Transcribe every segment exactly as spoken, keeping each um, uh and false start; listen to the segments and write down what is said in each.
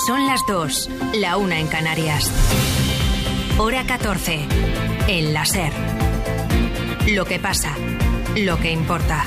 Son las dos, la una en Canarias. Hora catorce, en la SER. Lo que pasa, lo que importa.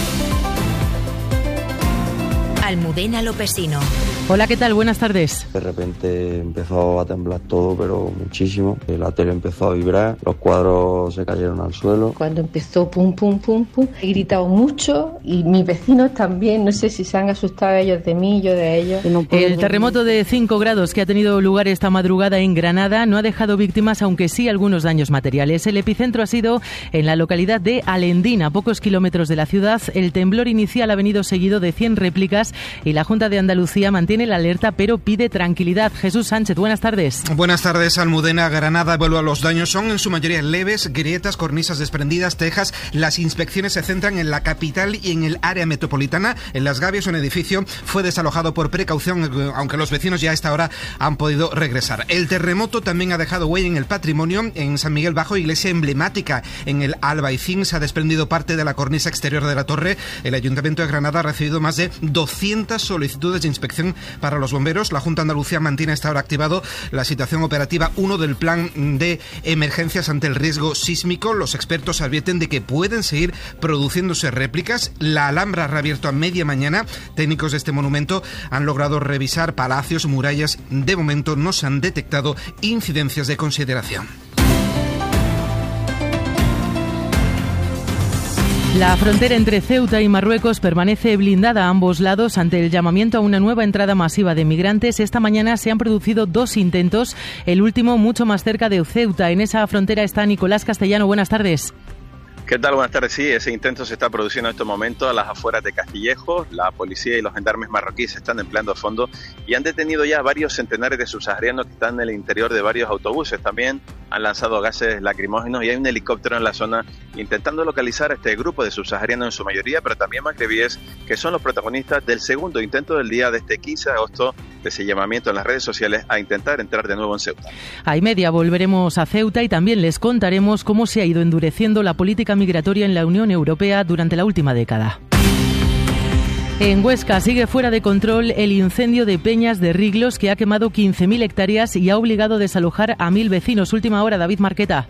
Almudena Lopesino. Hola, ¿qué tal? Buenas tardes. De repente empezó a temblar todo, pero muchísimo. La tele empezó a vibrar, los cuadros se cayeron al suelo. Cuando empezó pum, pum, pum, pum, he gritado mucho y mis vecinos también. No sé si se han asustado ellos de mí, yo de ellos. No El terremoto de cinco grados que ha tenido lugar esta madrugada en Granada no ha dejado víctimas, aunque sí algunos daños materiales. El epicentro ha sido en la localidad de Alendín, a pocos kilómetros de la ciudad. El temblor inicial ha venido seguido de cien réplicas y la Junta de Andalucía mantiene la alerta, pero pide tranquilidad. Jesús Sánchez, buenas tardes. Buenas tardes, Almudena. Granada evalúa los daños. Son en su mayoría leves, grietas, cornisas desprendidas, tejas. Las inspecciones se centran en la capital y en el área metropolitana. En Las Gavias, un edificio fue desalojado por precaución, aunque los vecinos ya a esta hora han podido regresar. El terremoto también ha dejado huella en el patrimonio. En San Miguel Bajo, iglesia emblemática en el Albaicín, se ha desprendido parte de la cornisa exterior de la torre. El Ayuntamiento de Granada ha recibido más de doscientas solicitudes de inspección para los bomberos. La Junta de Andalucía mantiene hasta ahora activado la situación operativa uno del plan de emergencias ante el riesgo sísmico. Los expertos advierten de que pueden seguir produciéndose réplicas. La Alhambra ha reabierto a media mañana. Técnicos de este monumento han logrado revisar palacios, murallas. De momento no se han detectado incidencias de consideración. La frontera entre Ceuta y Marruecos permanece blindada a ambos lados ante el llamamiento a una nueva entrada masiva de migrantes. Esta mañana se han producido dos intentos, el último mucho más cerca de Ceuta. En esa frontera está Nicolás Castellano. Buenas tardes. ¿Qué tal? Buenas tardes. Sí, ese intento se está produciendo en estos momentos a las afueras de Castillejo. La policía y los gendarmes marroquíes se están empleando a fondo y han detenido ya varios centenares de subsaharianos que están en el interior de varios autobuses. También han lanzado gases lacrimógenos y hay un helicóptero en la zona intentando localizar a este grupo de subsaharianos en su mayoría, pero también magrebíes, que son los protagonistas del segundo intento del día de este quince de agosto, de ese llamamiento en las redes sociales a intentar entrar de nuevo en Ceuta. A y media volveremos a Ceuta y también les contaremos cómo se ha ido endureciendo la política migratoria en la Unión Europea durante la última década. En Huesca sigue fuera de control el incendio de Peñas de Riglos, que ha quemado quince mil hectáreas y ha obligado a desalojar a mil vecinos. Última hora, David Marqueta.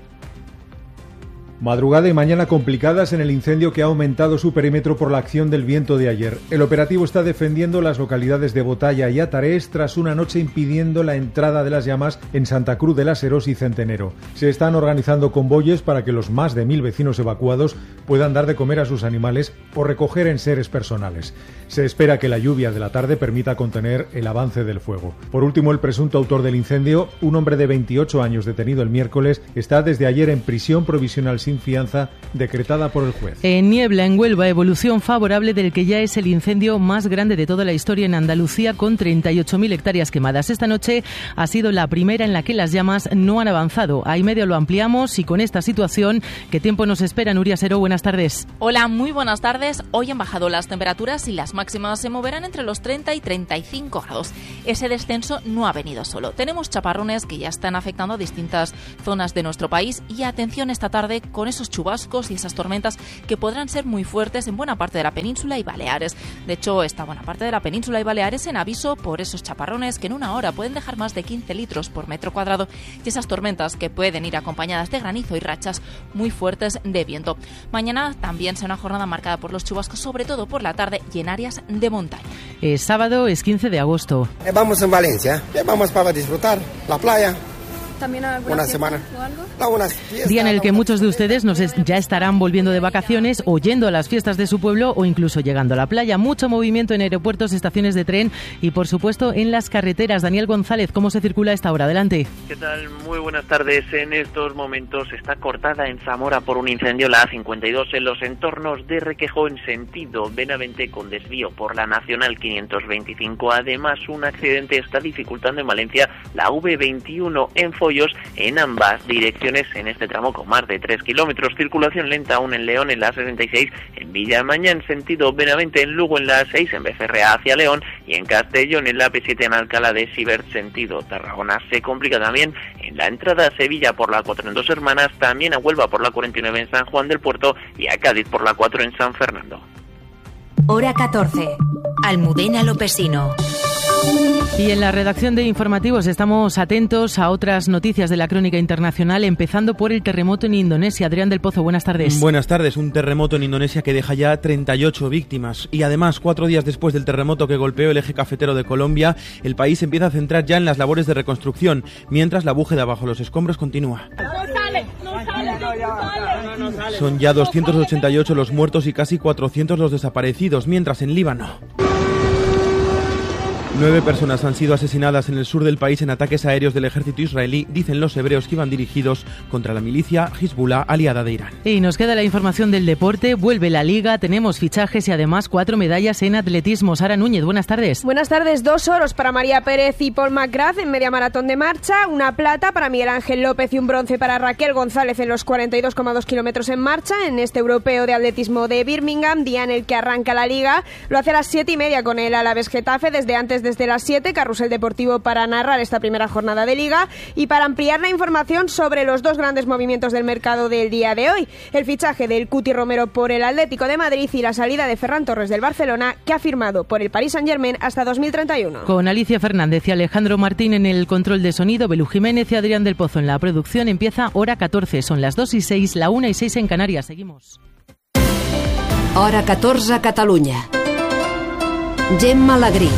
Madrugada y mañana complicadas en el incendio que ha aumentado su perímetro por la acción del viento de ayer. El operativo está defendiendo las localidades de Botalla y Atarés tras una noche impidiendo la entrada de las llamas en Santa Cruz de las Herós y Centenero. Se están organizando convoyes para que los más de mil vecinos evacuados puedan dar de comer a sus animales o recoger enseres personales. Se espera que la lluvia de la tarde permita contener el avance del fuego. Por último, el presunto autor del incendio, un hombre de veintiocho años detenido el miércoles, está desde ayer en prisión provisional sin fianza decretada por el juez. En Niebla, en Huelva, evolución favorable del que ya es el incendio más grande de toda la historia en Andalucía, con treinta y ocho mil hectáreas quemadas. Esta noche ha sido la primera en la que las llamas no han avanzado. A y medio lo ampliamos y con esta situación, ¿qué tiempo nos espera? Nuria Seró, buenas tardes. Hola, muy buenas tardes. Hoy han bajado las temperaturas y las máximas se moverán entre los treinta y treinta y cinco grados. Ese descenso no ha venido solo. Tenemos chaparrones que ya están afectando a distintas zonas de nuestro país y atención esta tarde con esos chubascos y esas tormentas que podrán ser muy fuertes en buena parte de la península y Baleares. De hecho, esta buena parte de la península y Baleares en aviso por esos chaparrones que en una hora pueden dejar más de quince litros por metro cuadrado y esas tormentas que pueden ir acompañadas de granizo y rachas muy fuertes de viento. Mañana también será una jornada marcada por los chubascos, sobre todo por la tarde y en áreas de montaña. Es sábado, es quince de agosto. Vamos en Valencia, vamos para disfrutar la playa. ¿También una semana o algo? Algunas fiestas, día en el que muchos de ustedes nos es, ya estarán volviendo de vacaciones o yendo a las fiestas de su pueblo o incluso llegando a la playa. Mucho movimiento en aeropuertos, estaciones de tren y por supuesto en las carreteras. Daniel González, ¿cómo se circula a esta hora? Adelante. ¿Qué tal? Muy buenas tardes. En estos momentos está cortada en Zamora por un incendio la A cincuenta y dos en los entornos de Requejo en sentido Benavente con desvío por la Nacional quinientos veinticinco. Además, un accidente está dificultando en Valencia la V veintiuno en Follos en ambas direcciones en este tramo con más de tres kilómetros. Circulación lenta aún en León en la A sesenta y seis, en Villamaña en sentido Benavente, en Lugo en la A seis, en Becerrea hacia León y en Castellón en la A P siete en Alcalá de Sibert sentido Tarragona. Se complica también en la entrada a Sevilla por la cuatro en Dos Hermanas, también a Huelva por la cuarenta y nueve en San Juan del Puerto y a Cádiz por la cuatro en San Fernando. Hora catorce. Almudena Lopesino. Y en la redacción de informativos estamos atentos a otras noticias de la crónica internacional, empezando por el terremoto en Indonesia. Adrián del Pozo, buenas tardes. Buenas tardes. Un terremoto en Indonesia que deja ya treinta y ocho víctimas. Y además, cuatro días después del terremoto que golpeó el eje cafetero de Colombia, el país empieza a centrar ya en las labores de reconstrucción, mientras la búsqueda bajo los escombros continúa. Son ya doscientos ochenta y ocho los muertos y casi cuatrocientos los desaparecidos, mientras en Líbano nueve personas han sido asesinadas en el sur del país en ataques aéreos del ejército israelí, dicen los hebreos que iban dirigidos contra la milicia Hezbollah aliada de Irán. Y nos queda la información del deporte, vuelve la Liga, tenemos fichajes y además cuatro medallas en atletismo. Sara Núñez, buenas tardes. Buenas tardes, dos oros para María Pérez y Paul McGrath en media maratón de marcha, una plata para Miguel Ángel López y un bronce para Raquel González en los cuarenta y dos coma dos kilómetros en marcha en este europeo de atletismo de Birmingham, día en el que arranca la Liga. Lo hace a las siete y media con el Alavés Getafe, desde antes desde las siete, carrusel deportivo para narrar esta primera jornada de Liga y para ampliar la información sobre los dos grandes movimientos del mercado del día de hoy, el fichaje del Cuti Romero por el Atlético de Madrid y la salida de Ferran Torres del Barcelona, que ha firmado por el Paris Saint-Germain hasta dos mil treinta y uno. Con Alicia Fernández y Alejandro Martín en el control de sonido, Belú Jiménez y Adrián del Pozo en la producción, empieza Hora catorce, son las dos y seis, la una y seis en Canarias. Seguimos. Hora catorze, Catalunya. Gemma Alegrí.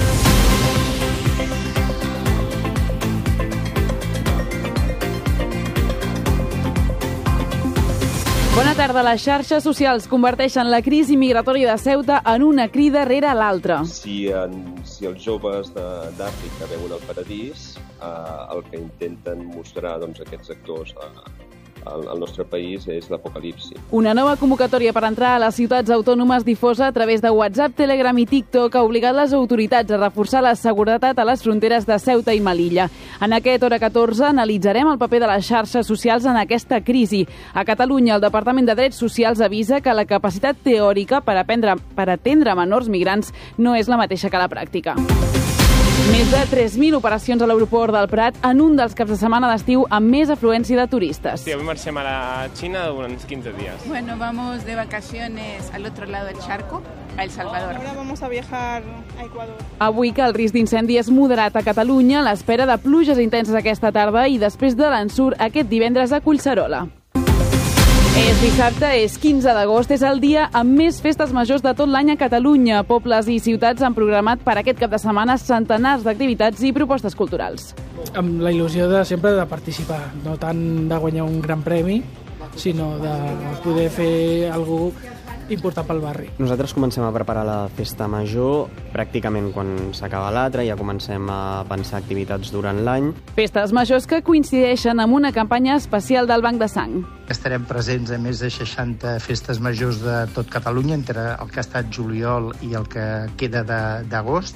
Bona tarda. Les xarxes socials converteixen la crisi migratòria de Ceuta en una crida rere l'altra. Si, en, si els joves d'Àfrica veuen el paradís, eh, el que intenten mostrar doncs, aquests actors eh, al, al nostre país és l'apocalipsi. Una nova convocatòria per entrar a les ciutats autònomes difosa a través de WhatsApp, Telegram i TikTok ha obligat les autoritats a reforçar la seguretat a les fronteres de Ceuta i Melilla. En aquest Hora catorze analitzarem el paper de les xarxes socials en aquesta crisi. A Catalunya, el Departament de Drets Socials avisa que la capacitat teòrica per, aprendre, per atendre menors migrants no és la mateixa que la pràctica. Més de tres mil operacions a l'aeroport del Prat en un dels caps de setmana d'estiu amb més afluència de turistes. Sí, avui marxem a la Xina durant uns quinze días. Bueno, vamos de vacaciones al otro lado del charco, a El Salvador. Ahora vamos a viajar a Ecuador. Avui que el risc d'incendi és moderat a Catalunya, l'espera de pluges intenses aquesta tarda i després de l'ensurt aquest divendres a Collserola. És dissabte, és quinze d'agost, és el dia amb més festes majors de tot l'any a Catalunya. Pobles i ciutats han programat per aquest cap de setmana centenars d'activitats i propostes culturals. Amb la il·lusió de sempre de participar, no tant de guanyar un gran premi, sinó de poder fer alguna cosa important pel barri. Nosaltres comencem a preparar la festa major pràcticament quan s'acaba l'altra, ja comencem a pensar activitats durant l'any. Festes majors que coincideixen amb una campanya especial del Banc de Sang. Estarem presents a més de seixanta festes majors de tot Catalunya, entre el que ha estat juliol i el que queda d'agost.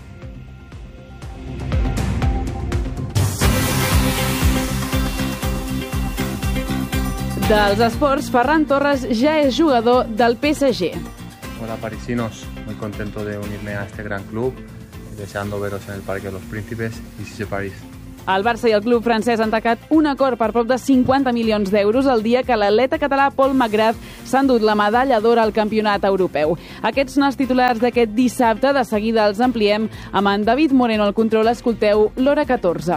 Dels esports, Ferran Torres ja és jugador del P S G. Hola parisinos, muy contento de unirme a este gran club, deseando veros en el Parque de los Príncipes y si se París. El Barça i el club francès han tacat un acord per prop de cinquanta milions d'euros el dia que l'atleta català Paul McGrath s'ha endut la medalla d'or al campionat europeu. Aquests són els titulars d'aquest dissabte. De seguida els ampliem amb en David Moreno al control. Escolteu l'Hora catorze.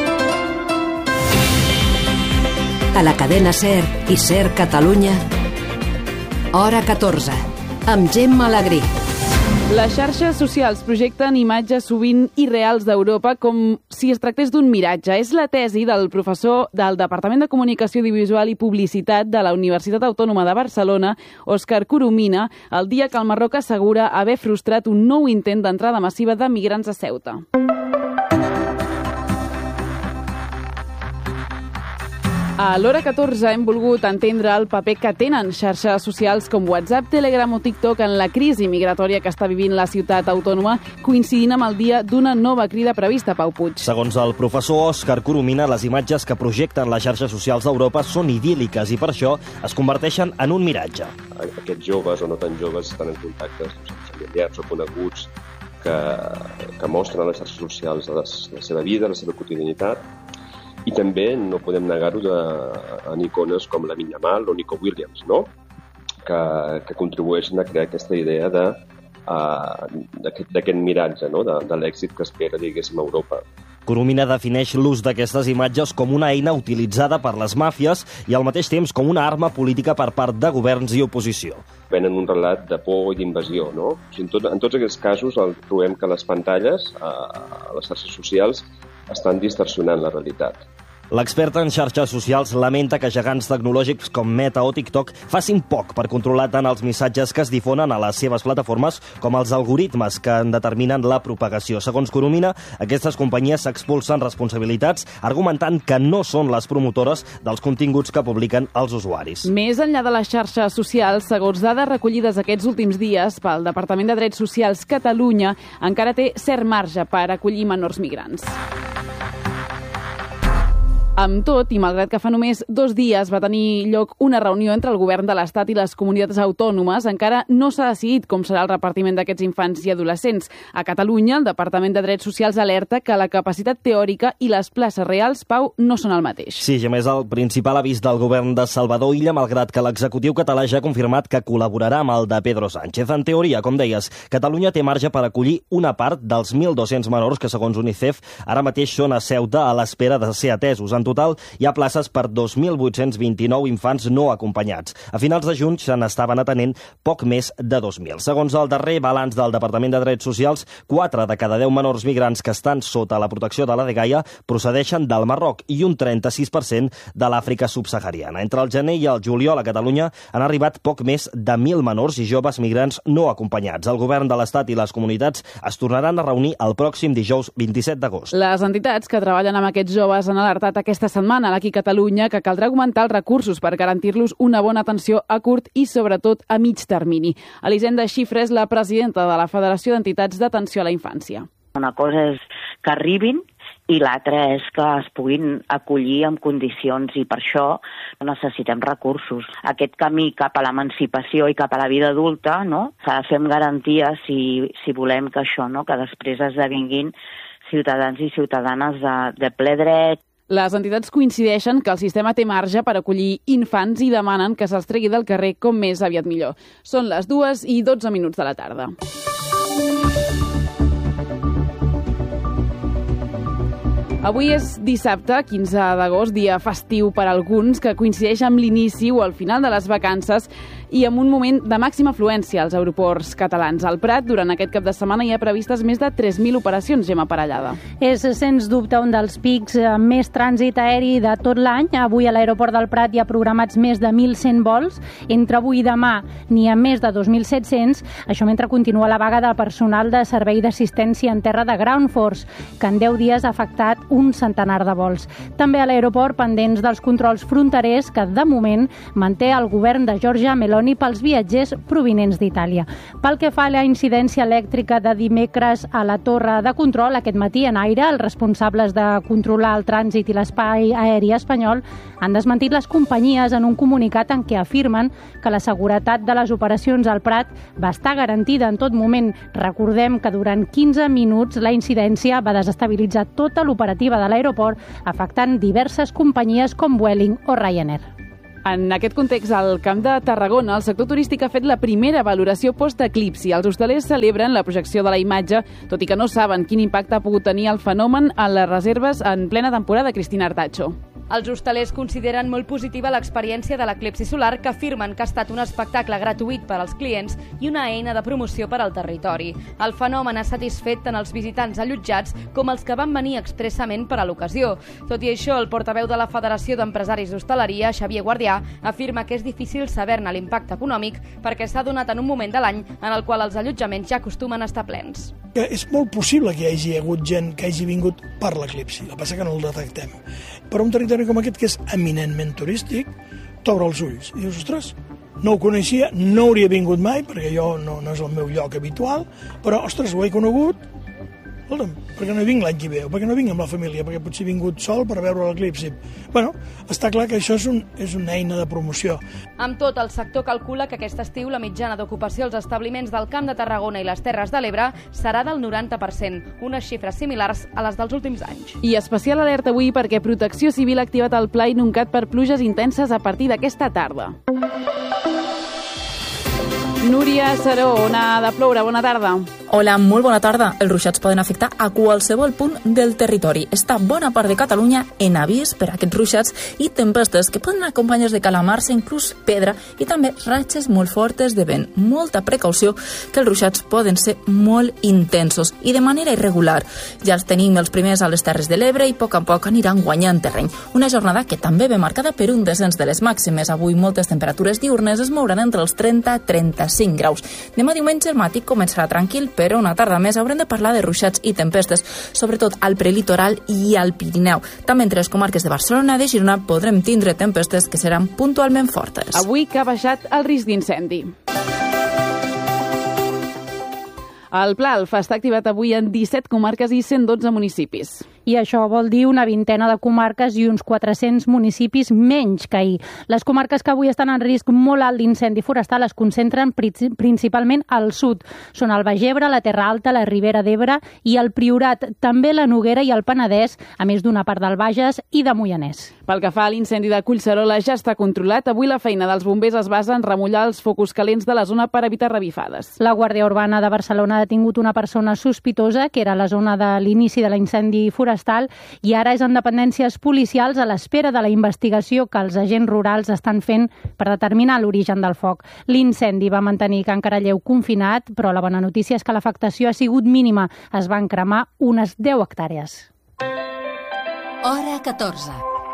A la cadena SER i SER Catalunya, Hora catorze, amb Gemma Alegrí. Les xarxes socials projecten imatges sovint irreals d'Europa com si es tractés d'un miratge. És la tesi del professor del Departament de Comunicació Audiovisual i Publicitat de la Universitat Autònoma de Barcelona, Òscar Coromina, el dia que el Marroc assegura haver frustrat un nou intent d'entrada massiva de migrants a Ceuta. A l'Hora catorze hem volgut entendre el paper que tenen xarxes socials com WhatsApp, Telegram o TikTok en la crisi migratòria que està vivint la ciutat autònoma, coincidint amb el dia d'una nova crida prevista, Pau Puig. Segons el professor Òscar Coromina, les imatges que projecten les xarxes socials d'Europa són idíl·liques i per això es converteixen en un miratge. Aquests joves o no tan joves estan en contacte amb familiars o coneguts que, que mostren a les xarxes socials la, la seva vida, la seva quotidianitat. I també no podem negar-ho en icones com la Minya Mal o Nico Williams, no? que, que contribueixen a crear aquesta idea de uh, d'aquest miratge, no? de, de l'èxit que espera, diguéssim, Europa. Coromina defineix l'ús d'aquestes imatges com una eina utilitzada per les màfies i al mateix temps com una arma política per part de governs i oposició. Venen un relat de por i d'invasió, no? O sigui, en, tot, en tots aquests casos el, trobem que les pantalles, a, a les xarxes socials, estan distorsionant la realitat. L'experta en xarxes socials lamenta que gegants tecnològics com Meta o TikTok facin poc per controlar tant els missatges que es difonen a les seves plataformes com els algoritmes que en determinen la propagació. Segons Coromina, aquestes companyies s'expulsen responsabilitats argumentant que no són les promotores dels continguts que publiquen els usuaris. Més enllà de les xarxes socials, segons dades recollides aquests últims dies pel Departament de Drets Socials Catalunya, encara té cert marge per acollir menors migrants. Amb tot, i malgrat que fa només dos dies va tenir lloc una reunió entre el govern de l'Estat i les comunitats autònomes, encara no s'ha decidit com serà el repartiment d'aquests infants i adolescents. A Catalunya, el Departament de Drets Socials alerta que la capacitat teòrica i les places reals, Pau, no són el mateix. Sí, a més, el principal avís del govern de Salvador Illa, malgrat que l'executiu català ja ha confirmat que col·laborarà amb el de Pedro Sánchez. En teoria, com deies, Catalunya té marge per acollir una part dels mil dos-cents menors que, segons UNICEF, ara mateix són a Ceuta a l'espera de ser atesos. En total, hi ha places per dos mil vuit-cents vint-i-nou infants no acompanyats. A finals de juny se n'estaven atenent poc més de dos mil. Segons el darrer balanç del Departament de Drets Socials, quatre de cada deu menors migrants que estan sota la protecció de la dgaia procedeixen del Marroc i un trenta-sis per cent de l'Àfrica subsahariana. Entre el gener i el juliol a Catalunya han arribat poc més de mil menors i joves migrants no acompanyats. El govern de l'Estat i les comunitats es tornaran a reunir el pròxim dijous vint-i-set d'agost. Les entitats que treballen amb aquests joves han alertat aquesta setmana aquí a Catalunya que caldrà augmentar els recursos per garantir-los una bona atenció a curt i, sobretot, a mig termini. Elisenda Xifra és la presidenta de la Federació d'Entitats d'Atenció a la Infància. Una cosa és que arribin i l'altra és que es puguin acollir en condicions i per això necessitem recursos. Aquest camí cap a l'emancipació i cap a la vida adulta, no? S'ha de fer amb garanties si, si volem que això, no? Que després esdevinguin ciutadans i ciutadanes de, de ple dret. Les entitats coincideixen que el sistema té marge per acollir infants i demanen que se'ls tregui del carrer com més aviat millor. Són les dues i dotze minuts de la tarda. Avui és dissabte, quinze d'agost, dia festiu per alguns, que coincideix amb l'inici o el final de les vacances i amb un moment de màxima afluència als aeroports catalans. Al Prat, durant aquest cap de setmana, hi ha previstes més de tres mil operacions, Gemma Parellada. És, sens dubte, un dels pics amb més trànsit aeri de tot l'any. Avui a l'aeroport del Prat hi ha programats més de mil cent vols. Entre avui i demà n'hi ha més de dos mil set-cents. Això mentre continua la vaga del personal de servei d'assistència en terra de Ground Force, que en deu dies ha afectat un centenar de vols. També a l'aeroport, pendents dels controls fronterers que, de moment, manté el govern de Giorgia Meloni pels viatgers provinents d'Itàlia. Pel que fa a la incidència elèctrica de dimecres a la torre de control, aquest matí en aire, els responsables de controlar el trànsit i l'espai aeri espanyol han desmentit les companyies en un comunicat en què afirmen que la seguretat de les operacions al Prat va estar garantida en tot moment. Recordem que durant quinze minuts la incidència va desestabilitzar tota l'operativa de l'aeroport, afectant diverses companyies com Vueling o Ryanair. En aquest context, al Camp de Tarragona, el sector turístic ha fet la primera valoració post-eclipsi. Els hostalers celebren la projecció de la imatge, tot i que no saben quin impacte ha pogut tenir el fenomen en les reserves en plena temporada. Cristina Artacho. Els hostalers consideren molt positiva l'experiència de l'eclipsi solar, que afirmen que ha estat un espectacle gratuït per als clients i una eina de promoció per al territori. El fenomen ha satisfet tant els visitants allotjats com els que van venir expressament per a l'ocasió. Tot i això, el portaveu de la Federació d'Empresaris d'Hostaleria, Xavier Guardià, afirma que és difícil saber-ne l'impacte econòmic perquè s'ha donat en un moment de l'any en el qual els allotjaments ja acostumen a estar plens. És molt possible que hi hagi hagut gent que hagi vingut per l'eclipsi, el que passa que no el detectem. Per un territori com aquest, que és eminentment turístic, t'obre els ulls i dius, ostres, no ho coneixia, no hauria vingut mai, perquè jo no, no és el meu lloc habitual, però, ostres, ho he conegut, escolta'm, perquè no hi vinc l'any que ve, o perquè no vinc amb la família, perquè potser he vingut sol per veure l'eclipsi. Bueno, està clar que això és, un, és una eina de promoció. Amb tot, el sector calcula que aquest estiu la mitjana d'ocupació als establiments del Camp de Tarragona i les Terres de l'Ebre serà del noranta per cent, unes xifres similars a les dels últims anys. I especial alerta avui perquè Protecció Civil ha activat el pla inuncat per pluges intenses a partir d'aquesta tarda. Núria Saró, on ha de ploure. Bona tarda. Hola, molt bona tarda. Els ruixats poden afectar a qualsevol punt del territori. Està bona part de Catalunya en avís per a aquests ruixats i tempestes que poden acompanyar de calamars, inclús pedra i també ratxes molt fortes de vent. Molta precaució, que els ruixats poden ser molt intensos i de manera irregular. Ja els tenim els primers a les Terres de l'Ebre i a poc a poc aniran guanyant terreny. Una jornada que també ve marcada per un descens de les màximes. Avui moltes temperatures diurnes es mouran entre els trenta i trenta-cinc graus. Demà diumenge el matí començarà tranquil, però una tarda més haurem de parlar de ruixats i tempestes, sobretot al prelitoral i al Pirineu. També entre les comarques de Barcelona i de Girona podrem tindre tempestes que seran puntualment fortes. Avui que ha baixat el risc d'incendi. El Pla Alfa està activat avui en disset comarques i cent dotze municipis. I això vol dir una vintena de comarques i uns quatre-cents municipis menys que ahir. Les comarques que avui estan en risc molt alt d'incendi forestal es concentren principalment al sud. Són el Baix Ebre, la Terra Alta, la Ribera d'Ebre i el Priorat, també la Noguera i el Penedès, a més d'una part del Bages i de Moianès. Pel que fa a l'incendi de Collserola, ja està controlat. Avui la feina dels bombers es basa en remullar els focus calents de la zona per evitar revifades. La Guàrdia Urbana de Barcelona ha detingut una persona sospitosa, que era a la zona de l'inici de l'incendi forestal, i ara és en dependències policials a l'espera de la investigació que els agents rurals estan fent per determinar l'origen del foc. L'incendi va mantenir Can Caralleu confinat, però la bona notícia és que l'afectació ha sigut mínima. Es van cremar unes deu hectàrees. Hora catorze.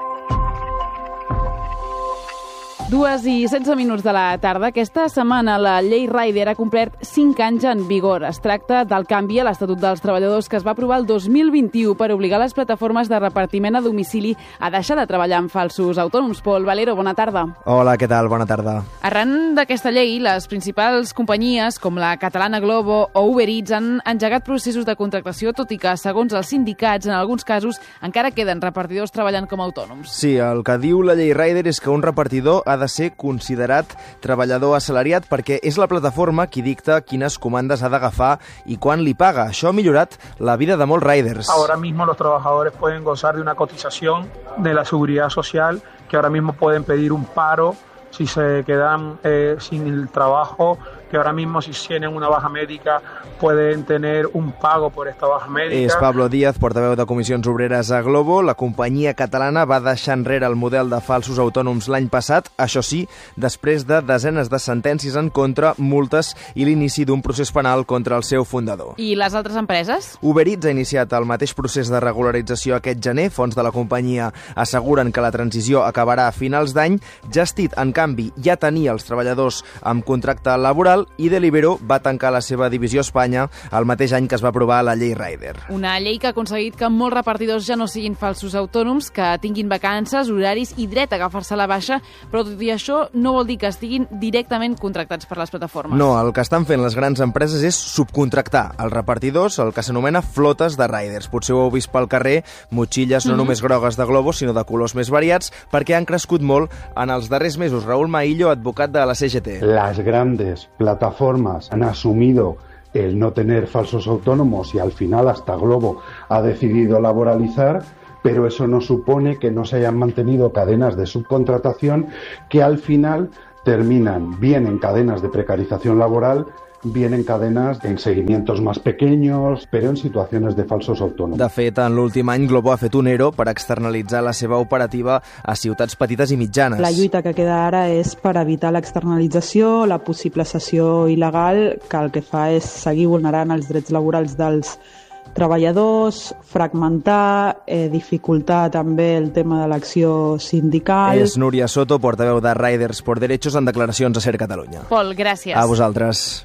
Dues i setze minuts de la tarda. Aquesta setmana la llei Rider ha complert cinc anys en vigor. Es tracta del canvi a l'Estatut dels Treballadors que es va aprovar el dos mil vint-i-u per obligar les plataformes de repartiment a domicili a deixar de treballar amb falsos autònoms. Pol Valero, bona tarda. Hola, què tal? Bona tarda. Arran d'aquesta llei, les principals companyies com la catalana Glovo o Uber Eats han engegat processos de contractació, tot i que, segons els sindicats, en alguns casos encara queden repartidors treballant com a autònoms. Sí, el que diu la llei Rider és que un repartidor ha de ser considerat treballador assalariat perquè és la plataforma qui dicta quines comandes ha d'agafar i quan li paga. Això ha millorat la vida de molts riders. Ahora mismo los trabajadores pueden gozar de una cotización de la seguridad social, que ahora mismo pueden pedir un paro si se quedan eh, sin el trabajo, que ahora mismo si tienen una baja médica pueden tener un pago por esta baja médica. És Pablo Díaz, portaveu de Comissions Obreres a Glovo. La companyia catalana va deixar enrere el model de falsos autònoms l'any passat, això sí, després de desenes de sentències en contra, multes i l'inici d'un procés penal contra el seu fundador. I les altres empreses? Uber Eats ha iniciat el mateix procés de regularització aquest gener. Fons de la companyia asseguren que la transició acabarà a finals d'any. Just Eat, en canvi, ja tenia els treballadors amb contracte laboral i Deliveroo va tancar la seva divisió a Espanya el mateix any que es va aprovar la llei Rider. Una llei que ha aconseguit que molts repartidors ja no siguin falsos autònoms, que tinguin vacances, horaris i dret a agafar-se la baixa, però tot i això no vol dir que estiguin directament contractats per les plataformes. No, el que estan fent les grans empreses és subcontractar els repartidors, el que s'anomena flotes de riders. Potser ho heu vist pel carrer, motxilles no mm-hmm. només grogues de Glovo, sinó de colors més variats, perquè han crescut molt en els darrers mesos. Raúl Maillo, advocat de la C G T. Las grandes plataformas han asumido el no tener falsos autónomos y al final hasta Glovo ha decidido laboralizar, pero eso no supone que no se hayan mantenido cadenas de subcontratación que al final terminan bien en cadenas de precarización laboral, bien en cadenas en seguimientos más pequeños, pero en situaciones de falsos autònoms. De fet, en l'últim any, Glovo ha fet un ERO per externalitzar la seva operativa a ciutats petites i mitjanes. La lluita que queda ara és per evitar l'externalització, la possible cessió il·legal, que el que fa és seguir vulnerant els drets laborals dels treballadors, fragmentar, eh, dificultar també el tema de l'acció sindical. És Núria Soto, portaveu de Riders por Derechos, en declaracions a Ser Catalunya. Pol, gràcies. A vosaltres.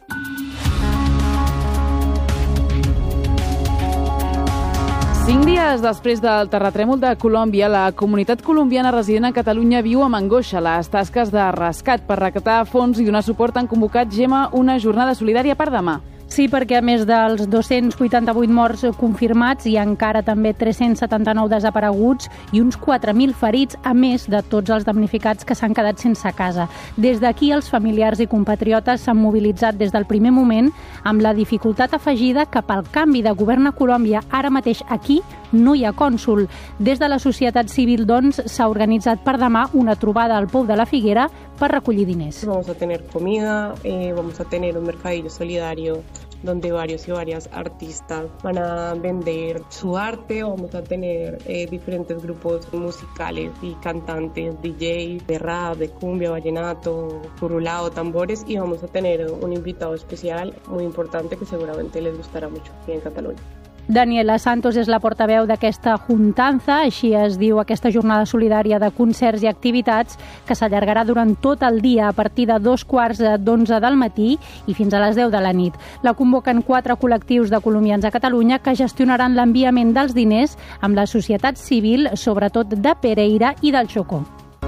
Cinc dies després del terratrèmol de Colòmbia, la comunitat colombiana resident a Catalunya viu amb angoixa les tasques de rescat. Per recaptar fons i donar suport han convocat, Gemma, una jornada solidària per demà. Sí, perquè a més dels dos-cents vuitanta-vuit morts confirmats hi ha encara també tres-cents setanta-nou desapareguts i uns quatre mil ferits, a més de tots els damnificats que s'han quedat sense casa. Des d'aquí, els familiars i compatriotes s'han mobilitzat des del primer moment amb la dificultat afegida que pel canvi de govern a Colòmbia, ara mateix aquí no hi ha cònsol. Des de la societat civil, doncs, s'ha organitzat per demà una trobada al Pou de la Figuera per recollir diners. Vamos a tener comida, eh, vamos a tener un mercadillo solidario donde varios y varias artistas van a vender su arte. Vamos a tener eh, diferentes grupos musicales y cantantes, D Js, de rap, de cumbia, vallenato, curulao, tambores, y vamos a tener un invitado especial muy importante que seguramente les gustará mucho aquí en Cataluña. Daniela Santos és la portaveu d'aquesta juntanza, així es diu aquesta jornada solidària de concerts i activitats que s'allargarà durant tot el dia a partir de dos quarts d'onze del matí i fins a les deu de la nit. La convoquen quatre col·lectius de colombians a Catalunya que gestionaran l'enviament dels diners amb la societat civil, sobretot de Pereira i del Chocó.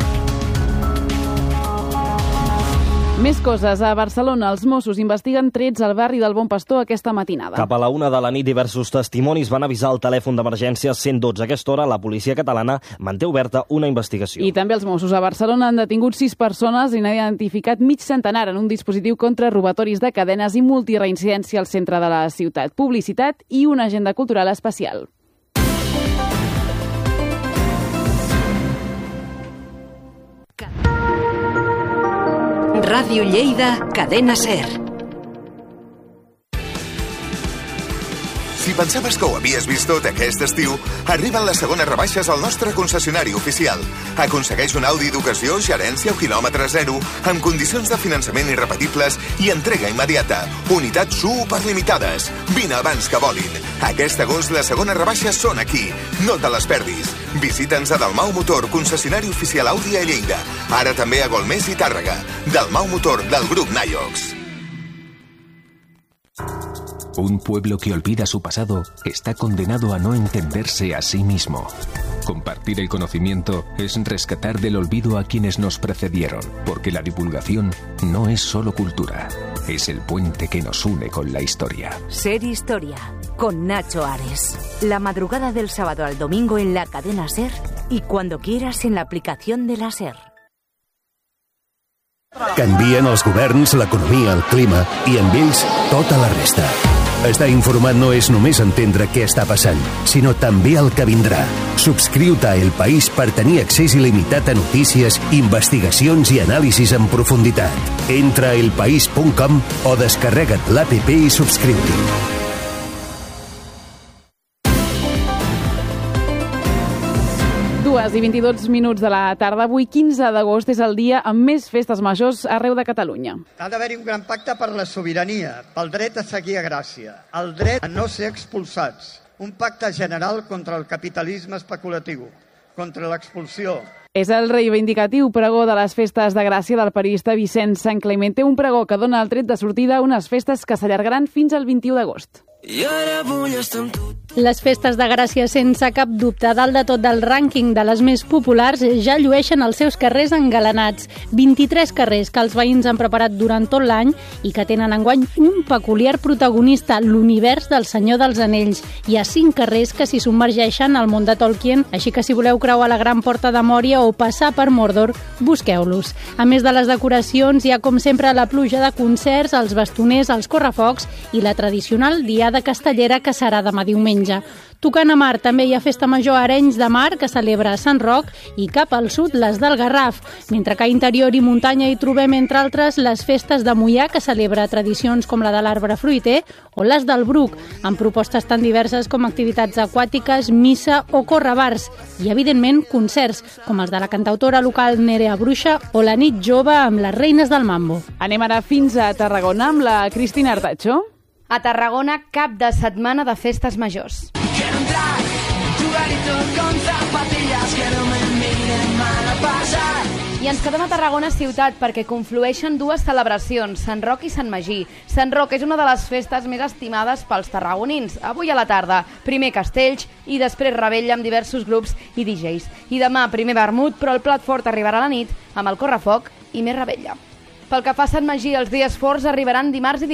Més coses. A Barcelona, els Mossos investiguen trets al barri del Bon Pastor aquesta matinada. Cap a la una de la nit, diversos testimonis van avisar el telèfon d'emergència cent dotze. A aquesta hora, la policia catalana manté oberta una investigació. I també els Mossos a Barcelona han detingut sis persones i n'han identificat mig centenar en un dispositiu contra robatoris de cadenes i multireincidència al centre de la ciutat. Publicitat i una agenda cultural especial. Ràdio Lleida, Cadena SER. Si pensaves que ho havies vist tot aquest estiu, arriben les segones rebaixes al nostre concessionari oficial. Aconsegueix un Audi d'ocasió, gerència o quilòmetre zero, amb condicions de finançament irrepetibles i entrega immediata. Unitats superlimitades. Vine abans que volin. Aquest agost les segones rebaixes són aquí. No te les perdis. Visita'ns a Dalmau Motor, concessionari oficial Audi a Lleida. Ara també a Golmés i Tàrrega. Dalmau Motor, del grup Naiox. Un pueblo que olvida su pasado está condenado a no entenderse a sí mismo. Compartir el conocimiento es rescatar del olvido a quienes nos precedieron, porque la divulgación no es solo cultura, es el puente que nos une con la historia. Ser Historia, con Nacho Ares. La madrugada del sábado al domingo en la cadena SER y cuando quieras en la aplicación de la SER. Canvien els governs, l'economia, el clima i amb ells tota la resta. Estar informat no és només entendre què està passant, sinó també el que vindrà. Subscriu-te a El País per tenir accés il·limitat a notícies, investigacions i anàlisis en profunditat. Entra a elpaís punt com o descarrega't l'app i subscriu-t'hi. dues i vint-i-dos minuts de la tarda. Avui, quinze d'agost, és el dia amb més festes majors arreu de Catalunya. Ha d'haver-hi un gran pacte per la sobirania, pel dret a seguir a Gràcia, el dret a no ser expulsats, un pacte general contra el capitalisme especulatiu, contra l'expulsió. És el reivindicatiu pregó de les festes de Gràcia del periodista Vicent Sant Clemente, un pregó que dona el tret de sortida a unes festes que s'allargaran fins al vint-i-u d'agost. I ara vull estar amb tu. Les festes de Gràcia, sense cap dubte, dalt de tot del rànquing de les més populars, ja llueixen els seus carrers engalanats. vint-i-tres carrers que els veïns han preparat durant tot l'any i que tenen enguany un peculiar protagonista, l'univers del Senyor dels Anells. Hi ha cinc carrers que s'hi submergeixen al món de Tolkien, així que si voleu creuar la gran porta de Mòria o passar per Mordor, busqueu-los. A més de les decoracions, hi ha com sempre la pluja de concerts, els bastoners, els correfocs i la tradicional diada castellera que serà demà diumenge. Tocant a mar també hi ha festa major a Arenys de Mar que celebra a Sant Roc i cap al sud les del Garraf, mentre que a interior i muntanya hi trobem entre altres les festes de Moià que celebra tradicions com la de l'arbre fruiter o les del Bruc, amb propostes tan diverses com activitats aquàtiques, missa o correbars i evidentment concerts com els de la cantautora local Nerea Bruixa o la nit jove amb les Reines del Mambo. Anem ara fins a Tarragona amb la Cristina Artacho. A Tarragona, cap de setmana de festes majors. I ens quedem a Tarragona ciutat perquè conflueixen dues celebracions, Sant Roc i Sant Magí. Sant Roc és una de les festes més estimades pels tarragonins. Avui a la tarda, primer castells i després rebella amb diversos grups i D Js. I demà, primer vermut, però el plat fort arribarà a la nit amb el correfoc i més rebella. Pel que fa a Sant Magí, els dies forts arribaran dimarts i